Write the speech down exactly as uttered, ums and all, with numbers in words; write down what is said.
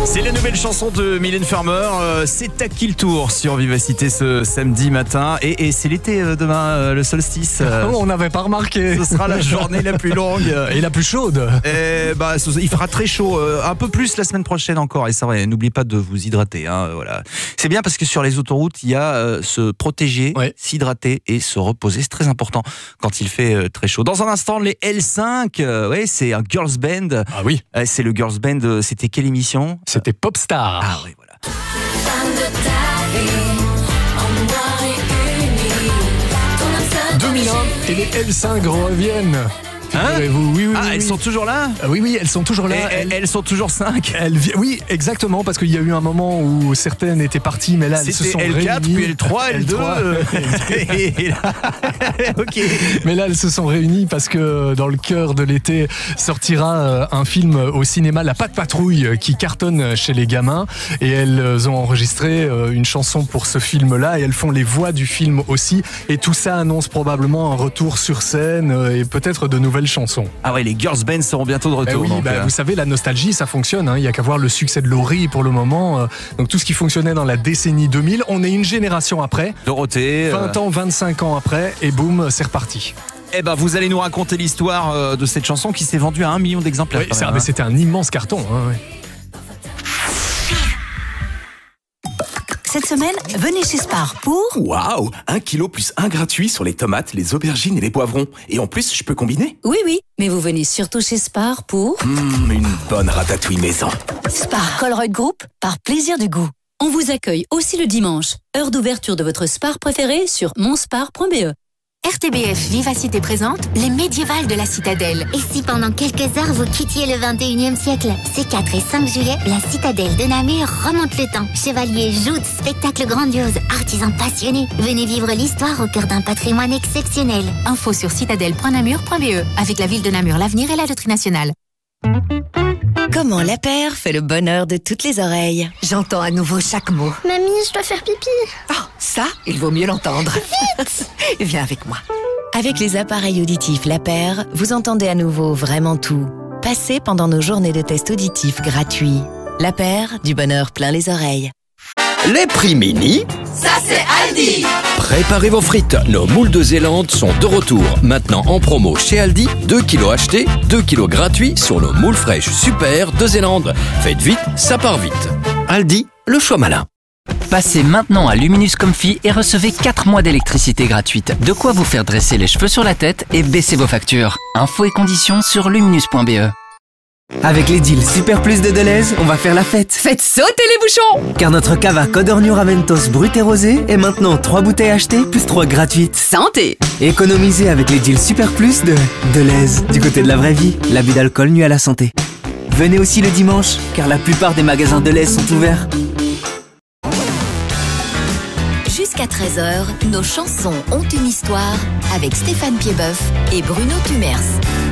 C'est la nouvelle chanson de Mylène Farmer, euh, c'est à qui le tour sur Vivacité ce samedi matin. Et, et c'est l'été euh, demain, euh, le solstice. Euh, oh, on n'avait pas remarqué. Ce sera la journée la plus longue. Et la plus chaude. Et bah, il fera très chaud, euh, un peu plus la semaine prochaine encore. Et c'est vrai, n'oubliez pas de vous hydrater. Hein, voilà. C'est bien parce que sur les autoroutes, il y a euh, se protéger, ouais. s'hydrater et se reposer. C'est très important quand il fait euh, très chaud. Dans un instant, les L cinq, euh, ouais, c'est un girls band. Ah oui. Euh, c'est le girls band, euh, c'était quelle émission ? C'était Popstar. Ah oui, voilà. deux mille un et les L cinq reviennent. Hein oui, oui, oui, ah, oui, elles oui. sont toujours là ? Oui, oui, elles sont toujours là. Et, elles, elles sont toujours cinq. Elles, oui, exactement, parce qu'il y a eu un moment où certaines étaient parties, mais là, elles se sont L quatre, réunies. puis L trois, L deux. et là... ok. Mais là, elles se sont réunies parce que dans le cœur de l'été sortira un film au cinéma, La Patte Patrouille, qui cartonne chez les gamins. Et elles ont enregistré une chanson pour ce film-là, et elles font les voix du film aussi. Et tout ça annonce probablement un retour sur scène et peut-être de nouvelles chansons. Ah ouais, les girls bands seront bientôt de retour. Ben oui, donc, ben euh... vous savez, la nostalgie, ça fonctionne. Hein. Il y a qu'à voir le succès de Laurie pour le moment. Donc tout ce qui fonctionnait dans la décennie deux mille, on est une génération après. Dorothée. vingt ans, vingt-cinq ans après, et boum, c'est reparti. Eh ben, vous allez nous raconter l'histoire de cette chanson qui s'est vendue à un million d'exemplaires. Oui, ça, hein. C'était un immense carton. Hein, ouais. Cette semaine, venez chez Spar pour... Waouh, un kilo plus un gratuit sur les tomates, les aubergines et les poivrons. Et en plus, je peux combiner ? Oui, oui, mais vous venez surtout chez Spar pour... Mmh, une bonne ratatouille maison. Spar Colruyt Group, par plaisir du goût. On vous accueille aussi le dimanche, heure d'ouverture de votre Spar préféré sur monspar point b e. R T B F Vivacité présente les médiévales de la Citadelle. Et si pendant quelques heures vous quittiez le vingt et unième siècle ? Ces quatre et cinq juillet, la Citadelle de Namur remonte le temps. Chevaliers, joutes, spectacles grandioses, artisans passionnés. Venez vivre l'histoire au cœur d'un patrimoine exceptionnel. Info sur citadelle point namur point b e. Avec la ville de Namur, l'avenir et la loterie nationale. Comment la paire fait le bonheur de toutes les oreilles. J'entends à nouveau chaque mot. Mamie, je dois faire pipi. Oh, ça, il vaut mieux l'entendre. Vite. Viens avec moi. Avec les appareils auditifs La Paire, vous entendez à nouveau vraiment tout. Passez pendant nos journées de tests auditifs gratuits. La Paire, du bonheur plein les oreilles. Les prix mini, ça c'est Aldi. Préparez vos frites, nos moules de Zélande sont de retour. Maintenant en promo chez Aldi, deux kilos achetés, deux kilos gratuits sur nos moules fraîches super de Zélande. Faites vite, ça part vite. Aldi, le choix malin. Passez maintenant à Luminus Comfy et recevez quatre mois d'électricité gratuite. De quoi vous faire dresser les cheveux sur la tête et baisser vos factures. Infos et conditions sur luminus point b e. Avec les deals Super Plus de Deleuze, on va faire la fête. Faites sauter les bouchons! Car notre cava Codorniu Raventos brut et rosé est maintenant trois bouteilles achetées plus trois gratuites. Santé! Économisez avec les deals Super Plus de Deleuze. Du côté de la vraie vie, l'abus d'alcool nuit à la santé. Venez aussi le dimanche, car la plupart des magasins Deleuze sont ouverts. Jusqu'à treize heures, nos chansons ont une histoire avec Stéphane Piedboeuf et Bruno Tumers.